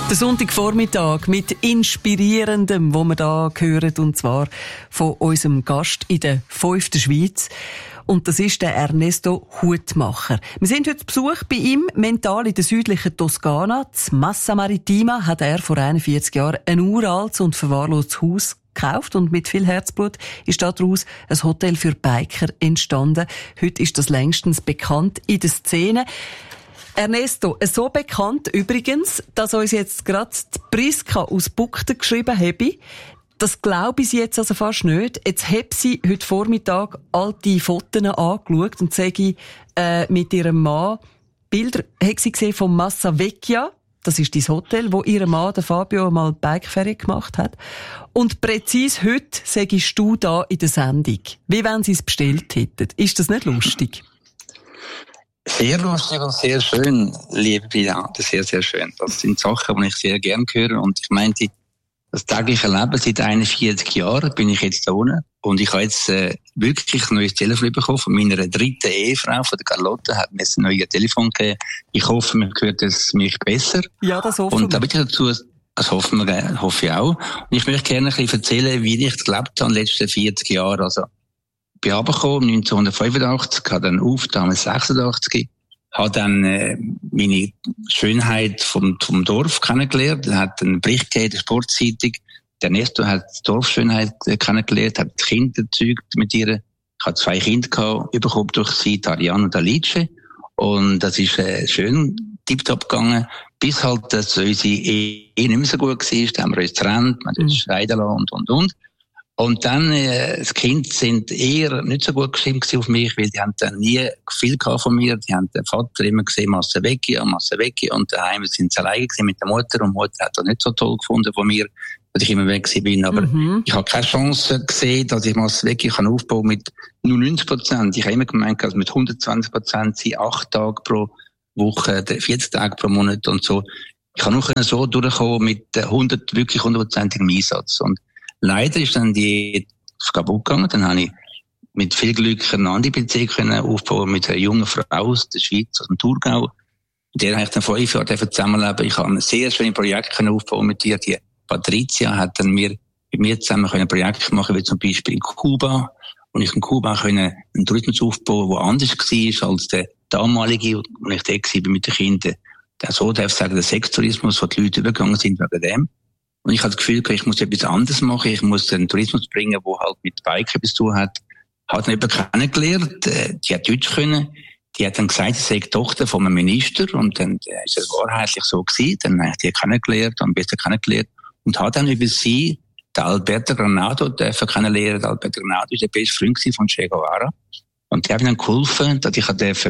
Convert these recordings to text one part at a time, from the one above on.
Der Sonntagvormittag mit Inspirierendem, wo wir da hören, und zwar von unserem Gast in der 5. Schweiz. Und das ist der Ernesto Hutmacher. Wir sind heute zu Besuch bei ihm, mental in der südlichen Toskana. In Massa Marittima hat er vor 41 Jahren ein uraltes und verwahrlostes Haus gekauft und mit viel Herzblut ist daraus ein Hotel für Biker entstanden. Heute ist das längstens bekannt in der Szene. Ernesto, so bekannt übrigens, dass uns jetzt gerade die Priska aus Bugden geschrieben habe. Das glaube ich jetzt also fast nicht. Jetzt habe sie heute Vormittag alte Fotos angeschaut und sage mit ihrem Mann Bilder, hat sie gesehen vom Massa Vecchia. Das ist dein Hotel, wo ihr Mann, der Fabio, mal Bikeferien gemacht hat. Und präzise heute sagst du da in der Sendung, wie wenn sie es bestellt hätten. Ist das nicht lustig? Sehr lustig und sehr schön, liebe Brigitte, sehr, sehr schön. Das sind Sachen, die ich sehr gerne höre. Und ich meinte, das tägliche Leben seit 41 Jahren bin ich jetzt da unten. Und ich habe jetzt wirklich ein neues Telefon bekommen von meiner dritten Ehefrau, von der Carlotta, hat mir ein neues Telefon gegeben. Ich hoffe, man hört es mich besser. Ja, das hoffen wir. Und da bitte dazu, das hoffe ich auch. Und ich möchte gerne ein bisschen erzählen, wie ich gelebt habe in den letzten 40 Jahren. Also, ich bin runtergekommen 1985, habe dann damals 86, habe dann meine Schönheit vom Dorf kennengelernt, hat einen Bericht gegeben in der Sportzeitung. Der Ernesto hat die Dorfschönheit kennengelernt, hat Kinder gezeugt mit ihr. Ich hatte 2 Kinder gehabt, überhaupt durch sie, Ariane und Alice. Und das ist schön tiptop gegangen, bis halt, dass unsere Ehe nicht mehr so gut war. Da haben wir uns getrennt, wir haben uns scheiden lassen und. Und dann, das Kind sind eher nicht so gut gestimmt auf mich, weil die haben dann nie viel gehabt von mir. Die haben den Vater immer gesehen, Massa Vecchia. Und daheim sind sie alleine gewesen mit der Mutter. Und die Mutter hat das nicht so toll gefunden von mir, dass ich immer weg bin. Aber ich habe keine Chance gesehen, dass ich Massa Vecchia aufbauen kann mit nur 90%. Ich habe immer gemeint, dass mit 120% sind 8 Tage pro Woche, 40 Tage pro Monat und so. Ich kann nur so durchkommen mit 100%igem Einsatz. Und leider ist dann die kaputt gegangen. Dann habe ich mit viel Glück eine andere Beziehung aufbauen mit einer jungen Frau aus der Schweiz, aus dem Thurgau. Mit der habe ich dann 5 Jahre zusammenleben. Ich habe ein sehr schönes Projekt aufbauen mit ihr. Die Patricia hat dann mit mir zusammen ein Projekt machen, wie zum Beispiel in Kuba. Und ich in Kuba einen Tourismus aufbauen, der anders war als der damalige, wo ich da war mit den Kindern. So darf ich sagen, der Sextourismus, wo die Leute übergegangen sind wegen dem. Und ich hatte das Gefühl, ich muss etwas anderes machen. Ich muss einen Tourismus bringen, der halt mit Bike etwas zu tun hat. Hat dann jemanden kennengelernt, die hat Deutsch können. Die hat dann gesagt, sie sei die Tochter von einem Minister. Und dann ist es wahrheitlich so gewesen. Dann habe ich die kennengelernt, am besten kennengelernt. Und hat dann über sie den Alberto Granado kennenlernen. Der Alberto Granado war der beste Freund von Che Guevara. Und die haben dann geholfen, dass ich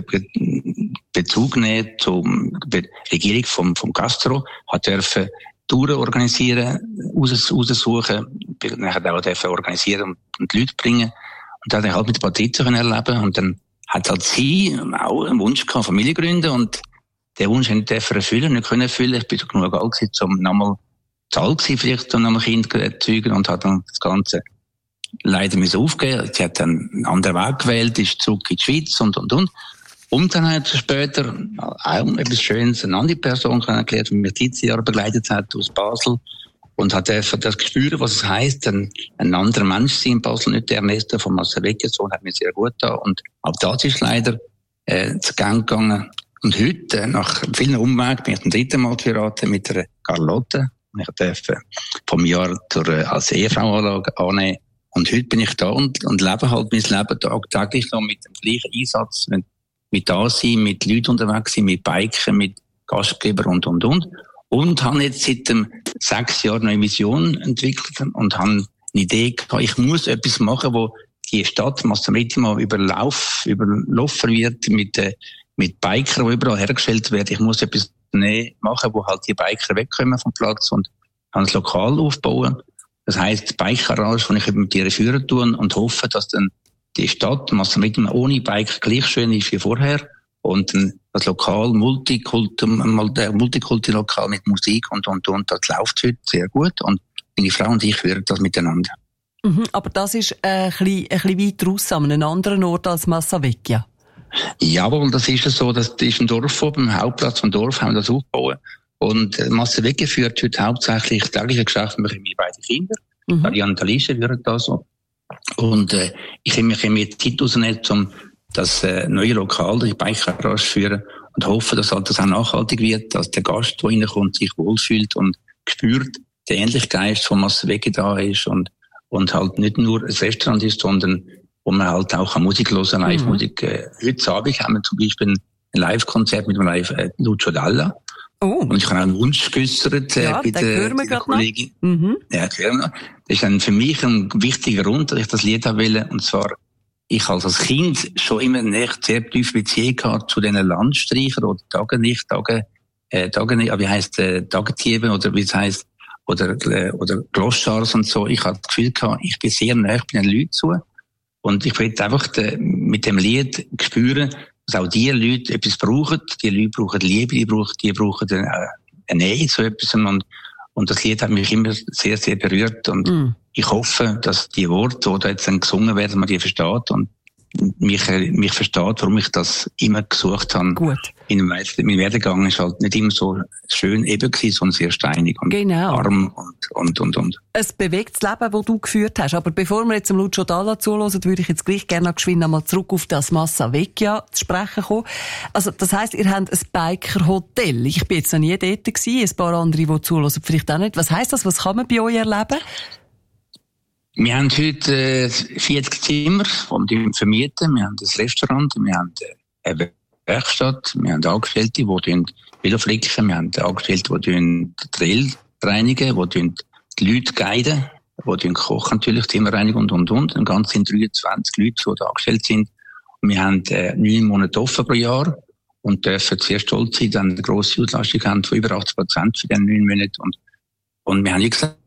Bezug nehmen zur Regierung vom Castro, hat dürfen Touren organisieren, raussuchen, nachher auch organisieren und die Leute bringen. Und dann halt mit der Patricia erleben. Und dann hat halt sie auch einen Wunsch gehabt, Familie gründen. Und den Wunsch haben wir erfüllen, nicht können erfüllen. Ich bin genug alt gewesen, um nochmal zu alt gewesen, vielleicht, um nochmal Kind zu erzeugen, und hat dann das Ganze leider müssen aufgeben. Sie hat dann einen anderen Weg gewählt, ist zurück in die Schweiz und. Und dann hat sie später auch etwas Schönes, eine andere Person kennengelernt, die mich 13 Jahre begleitet hat aus Basel, und hat das gespürt, was es heisst, ein anderer Mensch sein in Basel, nicht der Ernesto von Massa Vecchia, so hat mir sehr gut da. Und auch das ist leider zu Gang gegangen. Und heute, nach vielen Umwegen, bin ich zum 3. Mal geheiratet mit der Carlotta. Ich durfte vom Jahr als Ehefrau annehmen. Und heute bin ich da und lebe halt mein Leben tagtäglich noch mit dem gleichen Einsatz, mit da sein, mit Leuten unterwegs sein, mit Biken, mit Gastgeber und. Und habe jetzt seit 6 Jahren eine Vision entwickelt und habe eine Idee gehabt, ich muss etwas machen, wo die Stadt Massa Marittima überlaufen wird mit Bikern, die überall hergestellt werden. Ich muss etwas machen, wo halt die Biker wegkommen vom Platz, und habe ein Lokal aufbauen. Das heisst, Bike-Garage, wo ich mit ihr führen tue und hoffe, dass dann die Stadt Massa Marittima ohne Bike gleich schön ist wie vorher. Und das Lokal, Multikulti-Lokal mit Musik und. Das läuft heute sehr gut. Und meine Frau und ich führen das miteinander. Aber das ist ein bisschen weit raus, an einem anderen Ort als Massa Vecchia. Jawohl, das ist so. Das ist ein Dorf oben, im Hauptplatz vom Dorf haben wir das aufgebaut. Und Masse weggeführt heute hauptsächlich tägliche Geschäfte mit meinen beiden Kindern. Die Antalischen würden das so. Und ich habe mir Zeit rausgenommen, um das neue Lokal, die Bike-Garage führen und hoffe, dass halt das auch nachhaltig wird, dass der Gast, der reinkommt, sich wohlfühlt und spürt, der Ähnlichkeit von Masse Wege da ist und halt nicht nur ein Restaurant ist, sondern wo man halt auch Musik hören, Live-Musik. Heute Abend haben wir zum Beispiel ein Live-Konzert mit dem Lucio Dalla. Oh. Und ich habe auch einen Wunsch geäussert bei der Kollegin. Ja, hören wir. Das ist dann für mich ein wichtiger Grund, dass ich das Lied wähle. Und zwar, ich als Kind schon immer nicht sehr tief Beziehung gehabt zu diesen Landstreichern oder Tagetieben, wie heisst Tagetieben oder wie es heisst, oder Gloschars und so. Ich hatte das Gefühl gehabt, ich bin sehr nah bei den Leuten zu. Und ich will einfach mit dem Lied spüren, dass auch die Leute etwas brauchen. Die Leute brauchen Liebe, die brauchen eine Nähe zu etwas. Und das Lied hat mich immer sehr, sehr berührt. Und ich hoffe, dass die Worte, die da jetzt dann gesungen werden, man die versteht und mich versteht, warum ich das immer gesucht habe. Gut. Mein Werdegang ist halt nicht immer so schön eben gewesen, sondern sehr steinig und arm und. Ein bewegtes Leben, das du geführt hast. Aber bevor wir jetzt dem Lucio Dalla zuhören, würde ich jetzt gleich gerne geschwind einmal zurück auf das Massa Vecchia zu sprechen kommen. Also, das heisst, ihr habt ein Biker-Hotel. Ich bin jetzt noch nie dort gewesen. Ein paar andere, die zuhören, vielleicht auch nicht. Was heisst das? Was kann man bei euch erleben? Wir haben heute 40 Zimmer, die wir vermieten. Wir haben ein Restaurant, wir haben eine Werkstatt, wir haben Angestellte, die Velo flicken, wir haben Angestellte, die Trail reinigen, die Leute guiden, die kochen natürlich, Zimmerreinigung und. Und ganz sind 23 Leute, die da angestellt sind. Und wir haben 9 Monate offen pro Jahr und dürfen sehr stolz sein, dass wir eine grosse Auslastung haben von über 80% für diese 9 Monate. Und wir haben, wie gesagt,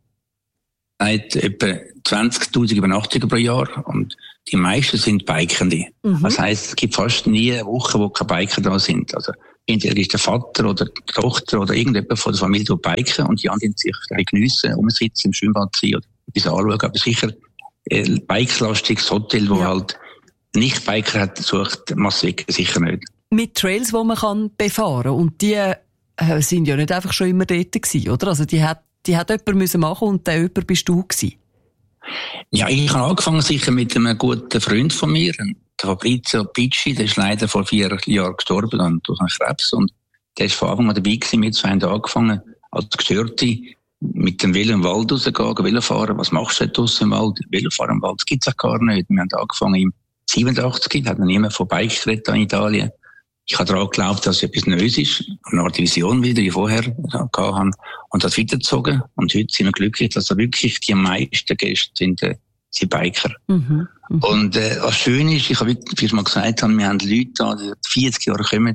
etwa 20.000 Übernachtungen pro Jahr und die meisten sind Bikende. Das heisst, es gibt fast nie eine Woche, wo keine Biker da sind. Also entweder ist der Vater oder die Tochter oder irgendjemand von der Familie, die biken und die anderen sich geniessen, umsitzen, im Schwimmbad sein oder etwas anschauen. Aber sicher ein bikelastiges Hotel, wo halt nicht Biker hat, sucht Masse Vecchia sicher nicht. Mit Trails, die man kann befahren kann. Und die sind ja nicht einfach schon immer dort gewesen, oder? Also die hat jemand machen müssen und der jemand bist du gewesen. Ja, ich habe angefangen sicher mit einem guten Freund von mir, der Fabrizio Picci, der ist leider vor 4 Jahren gestorben durch einen Krebs und der ist von Anfang an dabei gewesen, mit 2 haben angefangen als Gestörte mit dem Velo im Wald rausgehen, Velofahren. Was machst du draussen im Wald? Velofahren im Wald, das gibt's auch gar nicht. Wir haben angefangen im 87, hat noch niemand von Bike geredet in Italien. Ich habe daran geglaubt, dass es etwas Neues ist. Eine Art Vision wieder, wie vorher hatten. Und das weitergezogen. Und heute sind wir glücklich, dass da wirklich die meisten Gäste sind Biker. Und was schön ist, ich habe, wie ich mal gesagt habe, wir haben Leute da, die 40 Jahre kommen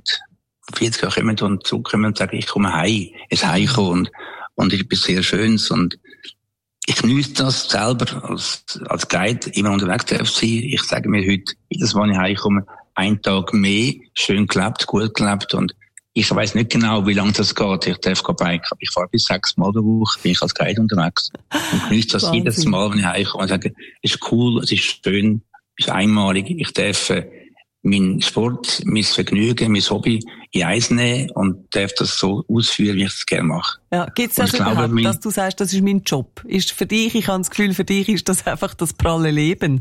und zurückkommen und sagen, ich komme heim. Es heimkommen. Und es ist etwas sehr Schönes. Und ich genieße das selber als Guide immer unterwegs zu sein. Ich sage mir heute, jedes Mal, wenn ich heimkomme, einen Tag mehr, schön gelebt, gut gelebt und ich weiss nicht genau, wie lange das geht. Ich darf biken, aber ich fahre bis 6 Mal die Woche, bin ich als Guide unterwegs und genieße das jedes Mal, wenn ich heimkomme und sage, es ist cool, es ist schön, es ist einmalig, ich darf meinen Sport, mein Vergnügen, mein Hobby in eins nehmen und darf das so ausführen, wie ich es gerne mache. Ja, gibt's das überhaupt, dass du sagst, das ist mein Job? Ist für dich, ich habe das Gefühl, für dich ist das einfach das pralle Leben?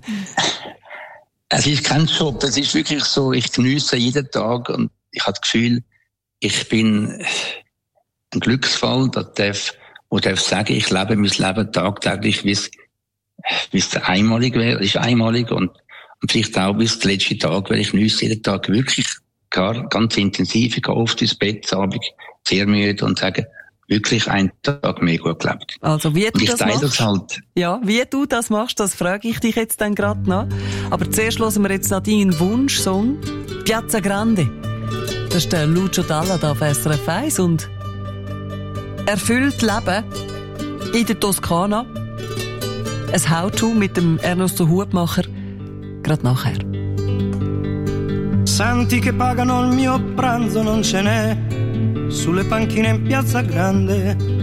Es ist kein Job, es ist wirklich so, ich geniesse jeden Tag und ich habe das Gefühl, ich bin ein Glücksfall, darf sagen, ich lebe mein Leben tagtäglich, wie es einmalig wäre, es ist einmalig und vielleicht auch bis zum letzten Tag, weil ich geniesse jeden Tag wirklich ganz intensiv, ich gehe oft ins Bett, Abend sehr müde und sage, wirklich einen Tag mehr gut gelebt. Also wie du das machst? Das halt. Ja, wie du das machst, das frage ich dich jetzt dann gerade noch. Aber zuerst hören wir jetzt noch deinen Wunschsong, Piazza Grande. Das ist der Lucio Dalla da auf SRF 1 und erfüllt Leben in der Toskana. Ein How-to mit dem Ernesto Hutmacher, gerade nachher. Santi che pagano il mio pranzo non ce n'è sulle panchine in Piazza Grande